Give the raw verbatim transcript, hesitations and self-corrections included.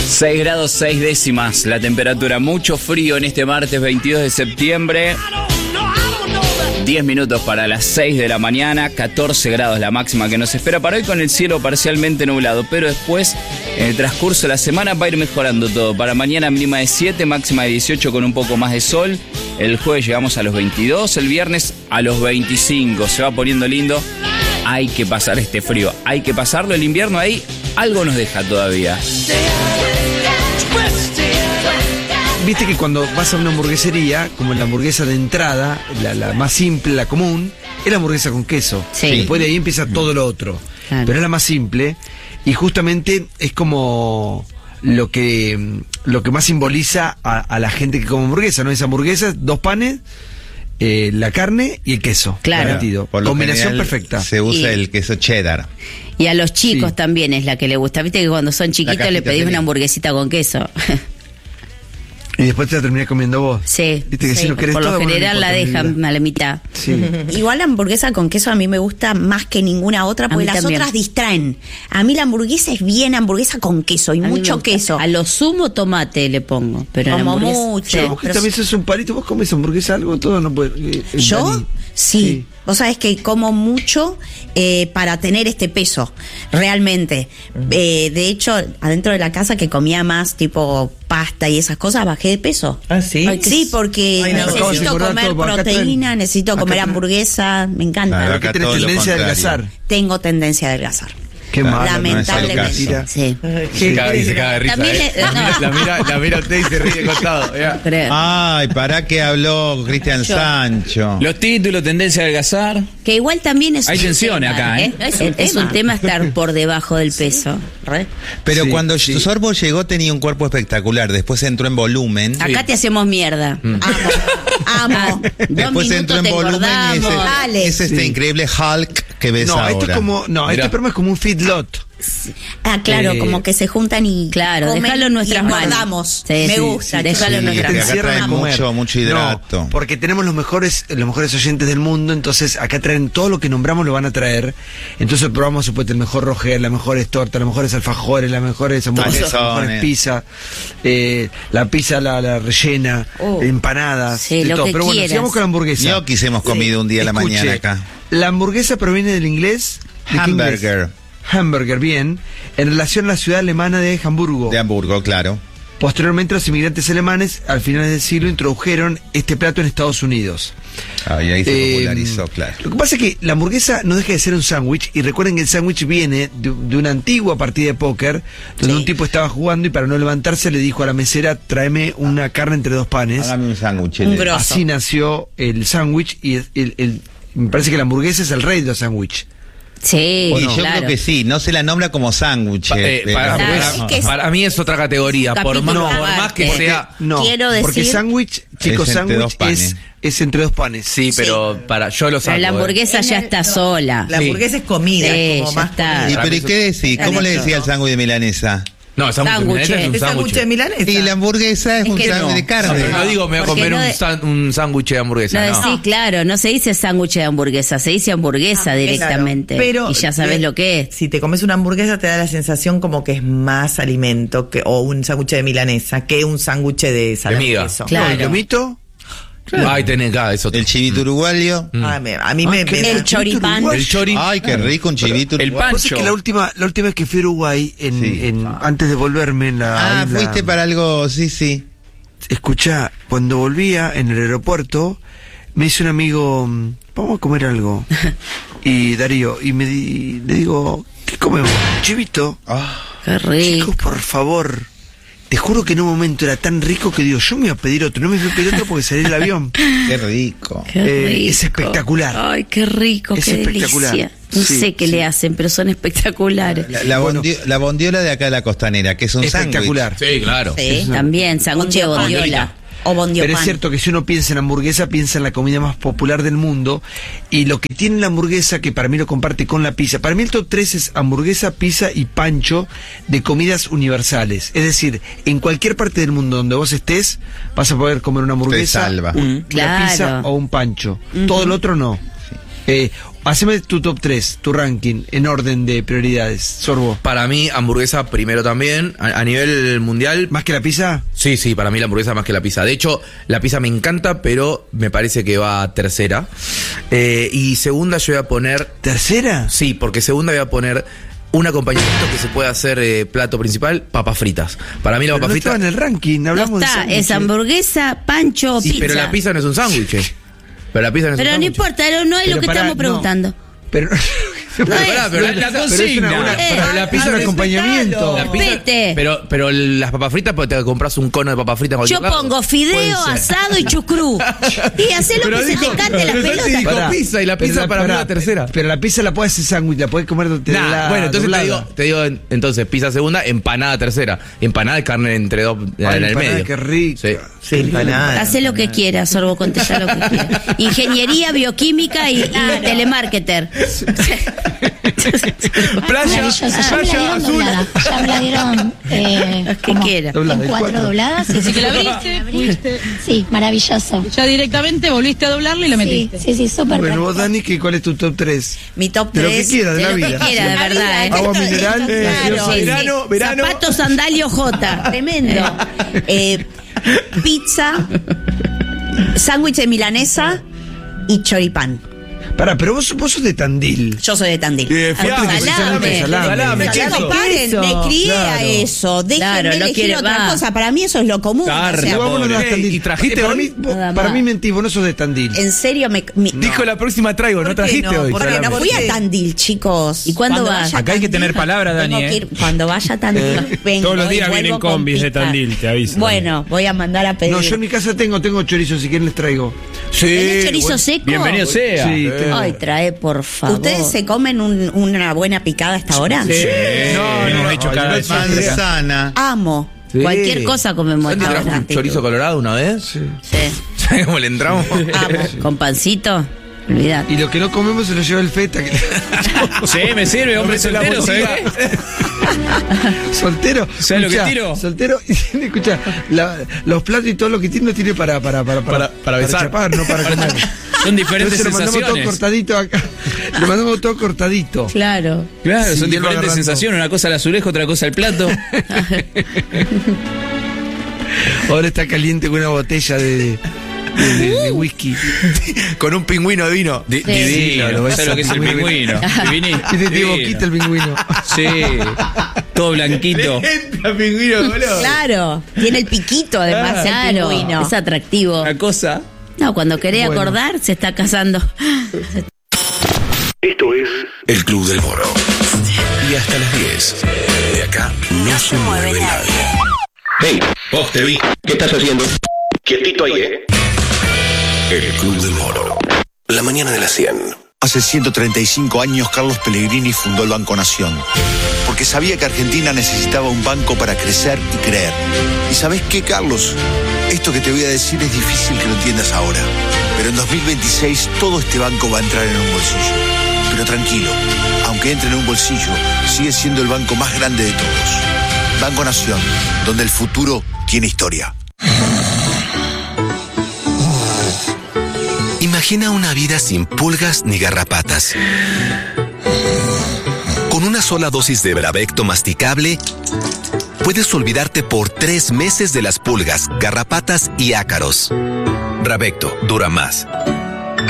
seis grados seis décimas la temperatura, mucho frío en este martes veintidós de septiembre. diez minutos para las seis de la mañana, catorce grados la máxima que nos espera para hoy, con el cielo parcialmente nublado, pero después en el transcurso de la semana va a ir mejorando todo. Para mañana mínima de siete, máxima de dieciocho con un poco más de sol. El jueves llegamos a los veintidós, el viernes a los veinticinco, se va poniendo lindo. Hay que pasar este frío, hay que pasarlo, el invierno ahí algo nos deja todavía. Viste que cuando vas a una hamburguesería, como la hamburguesa de entrada, la, la más simple, la común, es la hamburguesa con queso. Sí. Y después de ahí empieza todo lo otro. Claro. Pero es la más simple y justamente es como lo que lo que más simboliza a, a la gente que come hamburguesa, ¿no? Esa hamburguesa, dos panes, eh, la carne y el queso. Claro. Garantido. Por lo Combinación general, perfecta. Se usa Y- el queso cheddar. Y a los chicos Sí. también es la que le gusta. Viste que cuando son chiquitos cajita le pedís feliz. una hamburguesita con queso. Y después te la terminás comiendo vos. Sí. Viste que sí. si no querés Por todo, lo bueno, no general la importa, dejan mi a la mitad. Sí. Igual la hamburguesa con queso a mí me gusta más que ninguna otra, A porque mí las también. otras distraen. A mí la hamburguesa es bien hamburguesa con queso y A mí me mucho gusta. queso. A lo sumo tomate le pongo. Pero a la Como hamburguesa- mucho. Sí. Pero vos que pero también sos un palito, vos comes hamburguesa, algo, todo no puede. eh, eh, ¿Yo? Dani. Sí. Vos sabés que como mucho eh, para tener este peso, realmente. Eh, de hecho, adentro de la casa que comía más tipo pasta y esas cosas, bajé de peso. ¿Ah, sí? Ay, sí, porque Ay, no, acabas de necesito engordar comer todo, acá proteína, traen- necesito acá comer traen- hamburguesa, me encanta. Claro, Acá acá tenés todo lo tendencia a contrario. adelgazar. Tengo tendencia a adelgazar. Qué Claro, malo. Lamentablemente. no es el caso. Sí. ¿Qué Caga y se querés? caga de risa. También eh. le- La, mira, no. la mira, la mira usted y se ríe de costado. mirá. Creo. Ay, ¿para qué habló Cristian Yo. Sancho? Los títulos, tendencia a adelgazar. Que igual también es Hay un tensiones tema, acá, ¿eh? Es un Es un tema. tema estar por debajo del peso. Re. Pero Sí, cuando sí. Sorbo llegó tenía un cuerpo espectacular, después entró en volumen. Acá te hacemos mierda. Amo. Amo. Dos Después entró minutos en te volumen y es, engordamos. Dale. es este Sí. increíble Hulk que ves No, ahora. esto es como. No, Mirá. este programa es como un feedlot. Ah, claro, Eh, como que se juntan y Claro, comen déjalo en nuestras y manos. engordamos. Sí, Me sí, gusta. sí, déjalo en Sí, nuestras que Te acá encierran trae a comer. mucho, mucho hidrato. No, porque tenemos los mejores, los mejores oyentes del mundo, entonces acá traen todo lo que nombramos, lo van a traer. Entonces probamos supuestamente el mejor Roger, las mejores tortas, los mejores alfajores, las mejores hamburguesas, las Cabezones. mejores pizzas, eh, la pizza, la, la rellena, Oh. empanadas, Sí, de lo todo. que Pero bueno, quieras. sigamos con la hamburguesa. Ñoquis hemos comido un día a la Escuche, mañana acá. La hamburguesa proviene del inglés. ¿de qué inglés? Hamburger. Hamburger, bien. En relación a la ciudad alemana de Hamburgo. De Hamburgo, claro. Posteriormente los inmigrantes alemanes al final del siglo introdujeron este plato en Estados Unidos. Ahí, ahí se Eh, popularizó, claro. Lo que pasa es que la hamburguesa no deja de ser un sándwich, y recuerden que el sándwich viene de, de una antigua partida de póker donde Sí. un tipo estaba jugando y para no levantarse le dijo a la mesera: tráeme una carne entre dos panes. Hágame un sándwich. Un le- grosso. Así nació el sándwich y el- el- el- me parece que la hamburguesa es el rey de los sándwiches. Sí, Y yo claro. creo que sí, no se la nombra como sándwich. Pa- eh, eh, de- para, Claro, para- es que es- para mí es otra categoría. Por más, Capítulo por más que aparte. sea. No, Quiero porque decir- sándwich, chicos, Es entre dos sándwich panes. es, es entre dos panes. Sí, pero para yo lo saco. Pero la eh. hamburguesa ya está sola. La hamburguesa es comida, Sí, es como ya más está. comida. ¿Y Para pero mí ¿y eso- qué decís? ¿Cómo le decía el sándwich de milanesa? No, el sándwich de Sándwich, milanesa es un ¿Es sándwich de milanesa? Y la hamburguesa es, Es un que sándwich no. de No, carne. pero no digo me voy a Porque comer no un de- san- un sándwich de hamburguesa. No No, decís, claro, no se dice sándwich de hamburguesa, se dice hamburguesa Ah, directamente. Pero y ya sabes eh, lo que es. Si te comes una hamburguesa te da la sensación como que es más alimento que o un sándwich de milanesa que un sándwich de salame miga. queso. Claro. No, el lomito, Ay, tenés acá eso. El chivito uruguayo. Ah, me- a mí me, me El da- choripán. El chori. Ay, qué rico un chivito El uruguayo. pan. Vos sabés que la última, la última vez que fui a Uruguay, en, Sí. en- antes de volverme en la. Ah, en la- fuiste para algo, sí, sí. Escuchá, cuando volvía en el aeropuerto, me dice un amigo: vamos a comer algo. Y Darío, y me di- le digo: ¿qué comemos? Chivito. Ah, Qué rico. Chicos, por favor. Te juro que en un momento era tan rico que digo: yo me iba a pedir otro. No me fui a pedir otro porque salí del avión. qué rico. Qué Eh, rico. es espectacular. Ay, qué rico, Es qué espectacular. delicia. No Sí, sé qué sí. le hacen, pero son espectaculares. La, la Bueno. bondio- la bondiola de acá de la costanera, que es un sándwich. Espectacular. Sí, claro. Sí. También, sándwich de Bondiopan. bondiola. O bondiopan. Pero es cierto que si uno piensa en hamburguesa, piensa en la comida más popular del mundo. Y lo que tiene la hamburguesa, que para mí lo comparte con la pizza. Para mí el top tres es hamburguesa, pizza y pancho de comidas universales. Es decir, en cualquier parte del mundo donde vos estés, vas a poder comer una hamburguesa, salva. un- Mm, una claro. pizza o un pancho. Todo lo otro no. Eh, Haceme tu top tres, tu ranking, en orden de prioridades. Sorbo. Para mí, hamburguesa primero también. A, a nivel mundial. ¿Más que la pizza? Sí, sí, para mí la hamburguesa más que la pizza. De hecho, la pizza me encanta, pero me parece que va tercera. Eh, y segunda yo voy a poner... ¿Tercera? Sí, porque segunda voy a poner un acompañamiento que se puede hacer eh, plato principal, papas fritas. Para mí la Pero papa no frita... estaba en el ranking, hablamos No de está, sándwiches. es hamburguesa, pancho o Sí, pizza. pero la pizza no es un sándwich. Pero la pizza no es Pero un no sándwich. importa, no, no es Pero lo que pará, estamos no. preguntando. Pero, No es. Pará, pero la, la pero es consigna. una- una- Eh, pero la pizza es un acompañamiento. La pizza- Vete. pero, pero las papas fritas, porque te compras un cono de papas fritas en cualquier Yo lado. pongo fideo, Puede ser. asado y chucrú. Y hacé lo Pero que se dijo- te cante la pero Santi pelota. dijo Pará, pizza y la pero pizza para mí pará, la tercera. Pero la pizza la puedes hacer sándwich, la puedes comer Nah, doblada, bueno, entonces te doblada. digo, te digo en- entonces pizza segunda, empanada tercera. Empanada de carne entre dos Ay, en el empanada, medio. qué rico. Sí. Sí, empanada. Hacé lo que quieras, Sorbo, contesta lo que quieras. Ingeniería, bioquímica y, y telemarketer. Playa, Maravilloso. Ya me la playa dieron azul. doblada. Ya me la dieron eh, Que como quiera. Doblada, en en cuatro cuatro. dobladas. Así que la abriste, fuiste. Sí, maravilloso. Ya directamente volviste a doblarla y la Sí, metiste. sí, sí, súper Bueno, vos, práctico. Dani, ¿qué- ¿cuál es tu top tres? Mi top De lo que tres. quieras, de, De la lo que vida. quiera, de verdad, ¿eh? Agua mineral, Claro, gaseosa. sí, sí. Verano, verano. Zapato, sandalio, J. Tremendo. Eh, pizza, sándwich de milanesa y choripán. Pará, pero vos, vos sos de Tandil. Yo soy de Tandil. Eh, fiambre, Salame, salame. salame, Salame, queso. paren, me crié a Claro. eso. Déjenme Claro, no elegir quiere otra más. cosa. Para mí eso es lo común. Carne, o sea, Igual vos no pobre. das Tandil. ¿Y trajiste Eh, para hoy? mí, vos- Nada para más. mí mentís, vos no sos de Tandil. en serio, me, mi- Dijo la próxima traigo, no ¿Por qué trajiste no? hoy. Porque porque no salame. fui a Tandil, chicos. ¿Y cuándo vas? vaya a Acá hay que Tandil, tener palabra, Dani, tengo que ¿eh? ir- cuando vaya a Tandil, vengo Todos los y días vuelvo vienen con combis de pizza. Tandil, te aviso. Bueno, voy a mandar a pedir. No, yo en mi casa tengo, tengo chorizo, si quieren les traigo. ¿Tenés chorizo bueno. seco? Bienvenido sea. Sí, tengo. Ay, trae, por favor. ¿Ustedes se comen un- una buena picada hasta ahora? No, no, hemos no, hecho no, cada no, vez no, más. Manzana. Amo. Sí. Cualquier cosa comemos Santi ahora. trajo un chorizo colorado una vez. Sí. Sí. ¿Sabes cómo le entramos? Amo. Con pancito. Olvidate. Y lo que no comemos se lo lleva el feta. Que... Sí, me sirve, hombre Tómese la soltero, botella. ¿sabes? Soltero. ¿Sabes lo que Escuchá, tiro? Soltero. Y escucha, la- los platos y todo lo que tiene lo tiene para para para Para- para besar. chapar, no para comer. Son diferentes Entonces lo mandamos todo sensaciones. cortadito acá. Lo mandamos todo cortadito. Claro. Claro, Sí, son y él va diferentes agarrando. sensaciones. Una cosa al azulejo, otra cosa al plato. Ahora está caliente con una botella de, de, de- de whisky. Con un pingüino de vino. Di- Sí. Divino. Lo ves ¿Sabes lo que es el pingüino. pingüino? Divini- Y te tiene divino. boquita el pingüino. Sí. Todo blanquito. Entra pingüino, boludo. Claro. Tiene el piquito, además, el Claro. pingüino. Es atractivo. Una cosa. No, cuando querés Bueno. acordar, se está casando. Esto es El Club del Moro. Y hasta las diez. De acá no, se mueve nadie. Hey, vos te vi. ¿Qué estás haciendo? Quietito ahí, ¿eh? El Club del Moro. La mañana de las cien. Hace ciento treinta y cinco años Carlos Pellegrini fundó el Banco Nación, porque sabía que Argentina necesitaba un banco para crecer y creer. ¿Y sabés qué, Carlos? Esto que te voy a decir es difícil que lo entiendas ahora, pero en dos mil veintiséis todo este banco va a entrar en un bolsillo. Pero tranquilo, aunque entre en un bolsillo, sigue siendo el banco más grande de todos. Banco Nación, donde el futuro tiene historia. Imagina una vida sin pulgas ni garrapatas. Con una sola dosis de Bravecto masticable, puedes olvidarte por tres meses de las pulgas, garrapatas y ácaros. Bravecto dura más.